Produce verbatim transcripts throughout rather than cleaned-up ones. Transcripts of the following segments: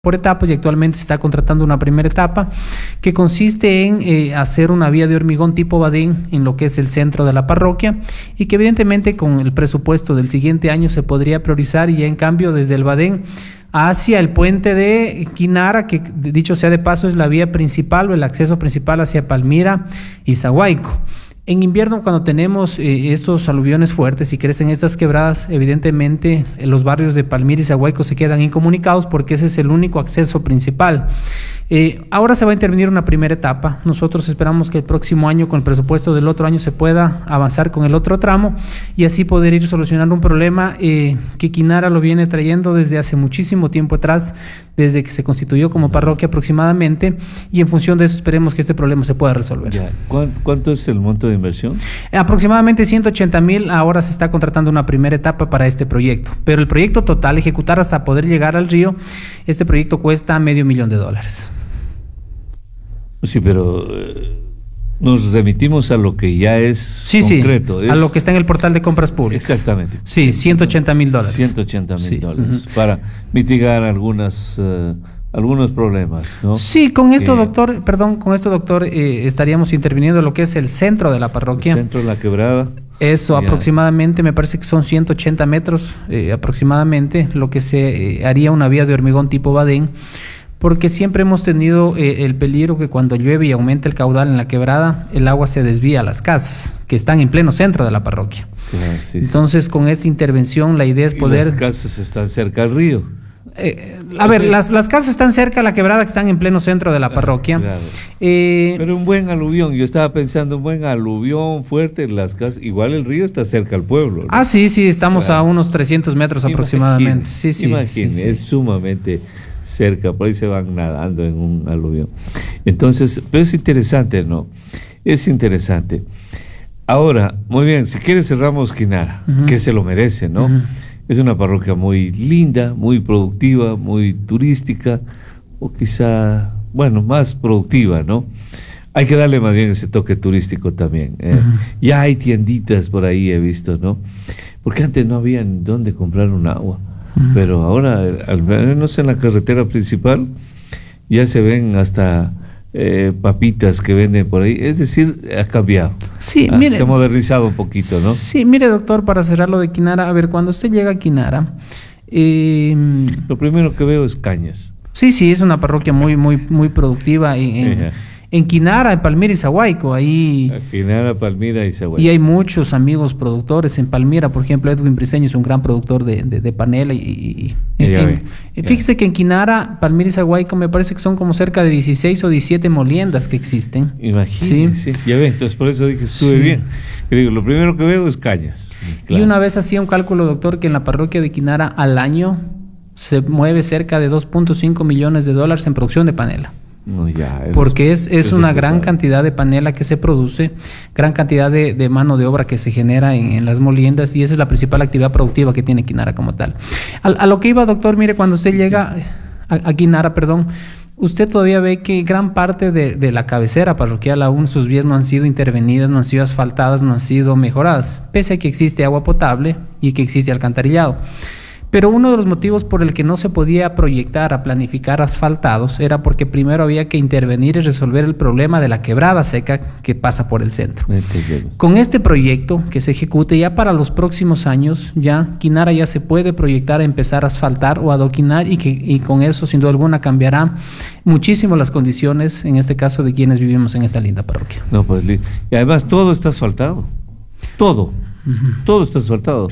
por etapas y actualmente se está contratando una primera etapa que consiste en eh, hacer una vía de hormigón tipo badén en lo que es el centro de la parroquia y que evidentemente con el presupuesto del siguiente año se podría priorizar y ya en cambio desde el badén hacia el puente de Quinara, que dicho sea de paso es la vía principal o el acceso principal hacia Palmira y Zahuayco. En invierno, cuando tenemos eh, estos aluviones fuertes y crecen estas quebradas, evidentemente eh, los barrios de Palmira y Zahuayco se quedan incomunicados porque ese es el único acceso principal. Eh, ahora se va a intervenir una primera etapa. Nosotros esperamos que el próximo año, con el presupuesto del otro año, se pueda avanzar con el otro tramo y así poder ir solucionando un problema eh, que Quinara lo viene trayendo desde hace muchísimo tiempo atrás, desde que se constituyó como parroquia aproximadamente, y en función de eso esperemos que este problema se pueda resolver. Ya. ¿Cuánto es el monto de inversión? Aproximadamente ciento ochenta mil. Ahora se está contratando una primera etapa para este proyecto, pero el proyecto total, ejecutar hasta poder llegar al río, este proyecto cuesta medio millón de dólares. Sí, pero eh, nos remitimos a lo que ya es sí, concreto. Sí, es... a lo que está en el portal de compras públicas. Exactamente. Sí, ciento ochenta mil dólares. ciento ochenta mil sí. dólares Uh-huh. para mitigar algunas... Uh, algunos problemas, ¿no? Sí, con esto, eh, doctor, perdón, con esto, doctor, eh, estaríamos interviniendo en lo que es el centro de la parroquia. El centro de la quebrada. Eso, ya. Aproximadamente, me parece que son ciento ochenta metros, eh, aproximadamente, lo que se eh, haría una vía de hormigón tipo badén, porque siempre hemos tenido eh, el peligro que cuando llueve y aumenta el caudal en la quebrada, el agua se desvía a las casas, que están en pleno centro de la parroquia. Claro, sí, Entonces, sí. Con esta intervención, la idea es poder... Y las casas están cerca al río. Eh, a ver, las, las casas están cerca a la quebrada, que están en pleno centro de la parroquia. Claro. Eh, Pero un buen aluvión, yo estaba pensando un buen aluvión fuerte, las casas, igual el río está cerca al pueblo, ¿no? Ah, sí, sí, estamos claro. a unos trescientos metros Imagine, aproximadamente. Sí, sí, imagine, sí, sí. Es sumamente cerca, por ahí se van nadando en un aluvión. Entonces, pero es interesante, ¿no? Es interesante. Ahora, muy bien, si quieres cerramos Quinara, uh-huh. que se lo merece, ¿no? Uh-huh. Es una parroquia muy linda, muy productiva, muy turística, o quizá, bueno, más productiva, ¿no? Hay que darle más bien ese toque turístico también. ¿eh? Uh-huh. Ya hay tienditas por ahí, he visto, ¿no? Porque antes no había dónde comprar un agua, uh-huh. pero ahora, al menos en la carretera principal, ya se ven hasta... Eh, papitas que venden por ahí, es decir, ha cambiado. Sí, ah, mire, se ha modernizado un poquito, ¿no? Sí, mire, doctor, para cerrar lo de Quinara, a ver, cuando usted llega a Quinara, eh, lo primero que veo es cañas. Sí, sí, es una parroquia muy, muy, muy productiva en, en, en Quinara, en Palmira y Zahuayco, ahí. Quinara, Palmira y Zahuayco. Y hay muchos amigos productores en Palmira, por ejemplo, Edwin Briceño es un gran productor de, de, de panela y, y en, en, ve, fíjese que en Quinara, Palmira y Zahuayco me parece que son como cerca de dieciséis o diecisiete moliendas que existen. Imagínese, ¿sí? Ya ve, entonces por eso dije estuve sí. bien. Yo digo, lo primero que veo es cañas. Claro. Y una vez hacía un cálculo, doctor, que en la parroquia de Quinara al año se mueve cerca de dos punto cinco millones de dólares en producción de panela. No, ya, porque es, es una gran cantidad de panela que se produce, gran cantidad de, de mano de obra que se genera en, en las moliendas, y esa es la principal actividad productiva que tiene Quinara como tal. A, a lo que iba, doctor, mire, cuando usted llega a, a Quinara, perdón, usted todavía ve que gran parte de, de la cabecera parroquial aún sus vías no han sido intervenidas, no han sido asfaltadas, no han sido mejoradas, pese a que existe agua potable y que existe alcantarillado. Pero uno de los motivos por el que no se podía proyectar a planificar asfaltados era porque primero había que intervenir y resolver el problema de la quebrada seca que pasa por el centro. Con este proyecto que se ejecute ya para los próximos años, ya Quinara ya se puede proyectar a empezar a asfaltar o adoquinar y, que, y con eso sin duda alguna cambiará muchísimo las condiciones, en este caso de quienes vivimos en esta linda parroquia. No, pues, y además todo está asfaltado, todo, uh-huh. todo está asfaltado.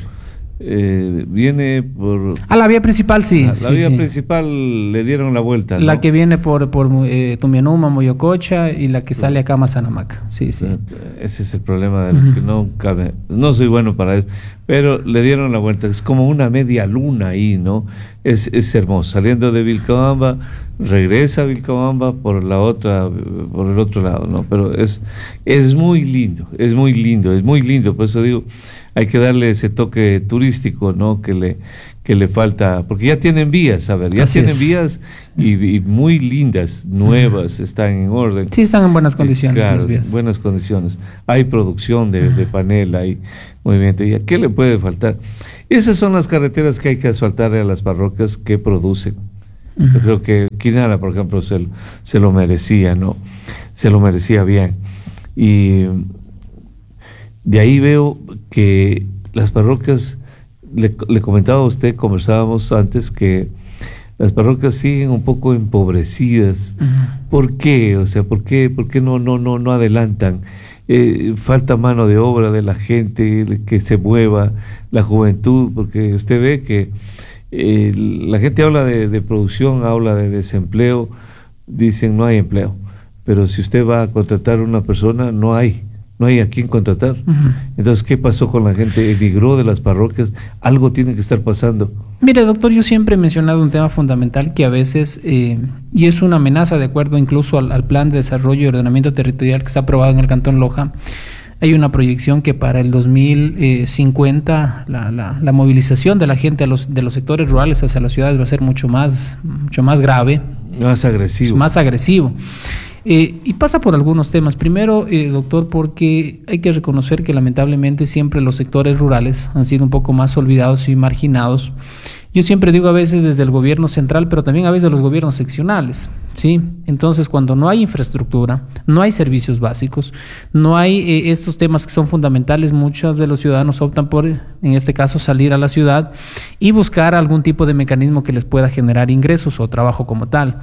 Eh, viene por... A la vía principal, sí. La, sí, la vía sí. principal le dieron la vuelta, ¿no? La que viene por, por eh, Tumianuma, Moyococha y la que sí. sale acá a Mazanamaca. Sí, sí. Ese es el problema del uh-huh. que no cabe. No soy bueno para eso, pero le dieron la vuelta. Es como una media luna ahí, ¿no? Es, es hermoso. Saliendo de Vilcabamba, regresa a Vilcabamba por la otra, por el otro lado, ¿no? Pero es, es muy lindo, es muy lindo, es muy lindo. Por eso digo, hay que darle ese toque turístico, ¿no? Que le, que le falta, porque ya tienen vías, a ver, ya Así tienen es. vías y, y muy lindas, nuevas, uh-huh. están en orden. Sí, están en buenas condiciones. Claro, las vías. buenas condiciones. Hay producción de, uh-huh. de panela, hay movimiento. ¿Y a qué le puede faltar? Esas son las carreteras que hay que asfaltar a las parroquias que producen. Uh-huh. Yo creo que Quinara, por ejemplo, se, se lo merecía, ¿no? Se lo merecía bien. Y de ahí veo que las parroquias, le, le comentaba a usted, conversábamos antes, que las parroquias siguen un poco empobrecidas. Uh-huh. ¿Por qué? O sea, ¿por qué, por qué no, no, no, no adelantan? Eh, falta mano de obra de la gente, que se mueva, la juventud, porque usted ve que eh, la gente habla de, de producción, habla de desempleo, dicen no hay empleo, pero si usted va a contratar a una persona, no hay, no hay a quién contratar. Uh-huh. Entonces, ¿qué pasó con la gente? Emigró de las parroquias, algo tiene que estar pasando. Mire, doctor, yo siempre he mencionado un tema fundamental que a veces, eh, y es una amenaza de acuerdo incluso al, al plan de desarrollo y ordenamiento territorial que está aprobado en el Cantón Loja. Hay una proyección que para el dos mil cincuenta la, la, la movilización de la gente a los, de los sectores rurales hacia las ciudades va a ser mucho más, mucho más grave. Más agresivo. Más agresivo. Eh, y pasa por algunos temas. Primero, eh, doctor, porque hay que reconocer que lamentablemente siempre los sectores rurales han sido un poco más olvidados y marginados. Yo siempre digo a veces desde el gobierno central, pero también a veces de los gobiernos seccionales, ¿sí? Entonces, cuando no hay infraestructura, no hay servicios básicos, no hay eh, estos temas que son fundamentales, muchos de los ciudadanos optan por, en este caso, salir a la ciudad y buscar algún tipo de mecanismo que les pueda generar ingresos o trabajo como tal.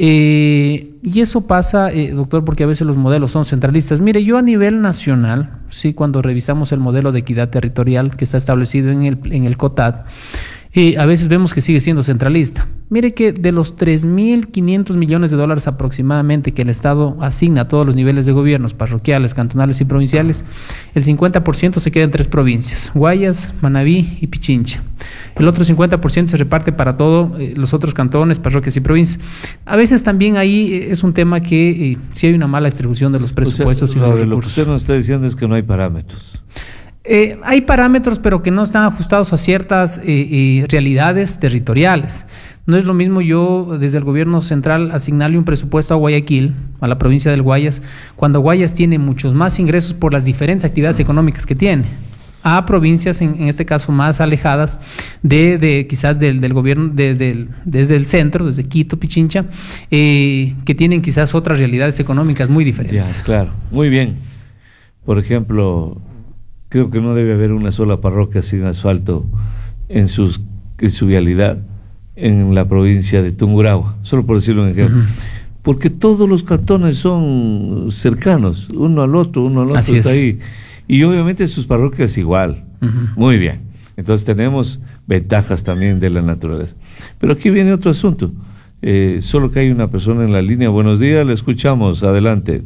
Eh, y eso pasa, eh, doctor, porque a veces los modelos son centralistas. Mire, yo a nivel nacional, sí, cuando revisamos el modelo de equidad territorial que está establecido en el, en el COTAD, y a veces vemos que sigue siendo centralista. Mire que de los tres mil quinientos millones de dólares aproximadamente que el Estado asigna a todos los niveles de gobiernos, parroquiales, cantonales y provinciales, el cincuenta por ciento se queda en tres provincias, Guayas, Manabí y Pichincha. El otro cincuenta por ciento se reparte para todos eh, los otros cantones, parroquias y provincias. A veces también ahí eh, es un tema que eh, sí hay una mala distribución de los presupuestos, o sea, y de los recursos. Lo que usted nos está diciendo es que no hay parámetros. Eh, hay parámetros, pero que no están ajustados a ciertas eh, eh, realidades territoriales. No es lo mismo yo, desde el gobierno central, asignarle un presupuesto a Guayaquil, a la provincia del Guayas, cuando Guayas tiene muchos más ingresos por las diferentes actividades económicas que tiene, a provincias, en, en este caso, más alejadas de, de quizás del, del gobierno, desde el, desde el centro, desde Quito, Pichincha, eh, que tienen quizás otras realidades económicas muy diferentes. Ya, claro, muy bien. Por ejemplo, creo que no debe haber una sola parroquia sin asfalto en, sus, en su vialidad en la provincia de Tungurahua, solo por decirlo un ejemplo. Uh-huh. Porque todos los cantones son cercanos, uno al otro, uno al otro. Así está es. Ahí. Y obviamente sus parroquias igual. Uh-huh. Muy bien. Entonces tenemos ventajas también de la naturaleza. Pero aquí viene otro asunto. Eh, solo que hay una persona en la línea. Buenos días, le escuchamos. Adelante.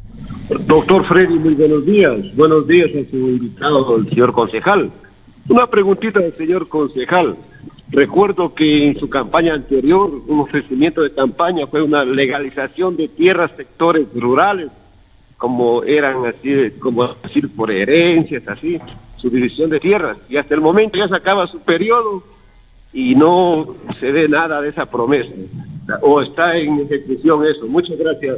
Doctor Freddy, muy buenos días. Buenos días a su invitado, el señor concejal. Una preguntita del señor concejal. Recuerdo que en su campaña anterior, un ofrecimiento de campaña fue una legalización de tierras, sectores rurales, como eran así, como decir, por herencias, así, subdivisión de tierras. Y hasta el momento ya se acaba su periodo y no se ve nada de esa promesa. O está en ejecución eso. Muchas gracias.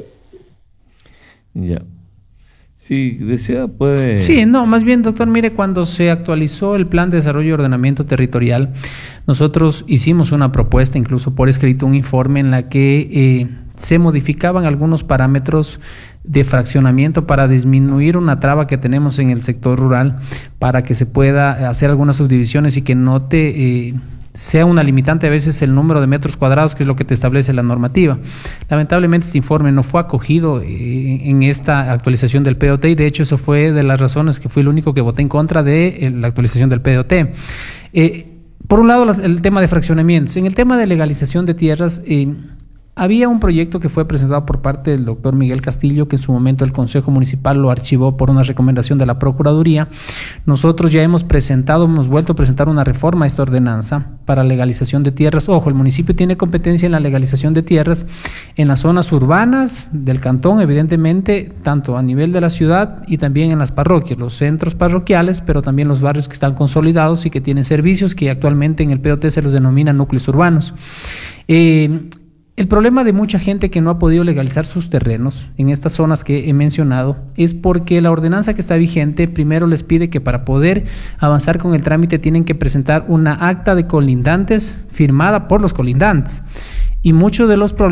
Ya. Si desea, puede... Sí, no, más bien, doctor, mire, cuando se actualizó el Plan de Desarrollo y Ordenamiento Territorial, nosotros hicimos una propuesta, incluso por escrito, un informe en la que eh, se modificaban algunos parámetros de fraccionamiento para disminuir una traba que tenemos en el sector rural, para que se pueda hacer algunas subdivisiones y que no te... Eh, sea una limitante a veces el número de metros cuadrados, que es lo que te establece la normativa. Lamentablemente este informe no fue acogido eh, en esta actualización del P D O T, y de hecho eso fue de las razones que fui el único que voté en contra de eh, la actualización del P D O T. Eh, por un lado, el tema de fraccionamientos. En el tema de legalización de tierras, eh, había un proyecto que fue presentado por parte del doctor Miguel Castillo, que en su momento el Consejo Municipal lo archivó por una recomendación de la Procuraduría. Nosotros ya hemos presentado, hemos vuelto a presentar una reforma a esta ordenanza para legalización de tierras. Ojo, el municipio tiene competencia en la legalización de tierras en las zonas urbanas del cantón, evidentemente, tanto a nivel de la ciudad y también en las parroquias, los centros parroquiales, pero también los barrios que están consolidados y que tienen servicios que actualmente en el P D O T se los denomina núcleos urbanos. Eh, El problema de mucha gente que no ha podido legalizar sus terrenos en estas zonas que he mencionado es porque la ordenanza que está vigente primero les pide que para poder avanzar con el trámite tienen que presentar una acta de colindantes firmada por los colindantes. y muchos de los problemas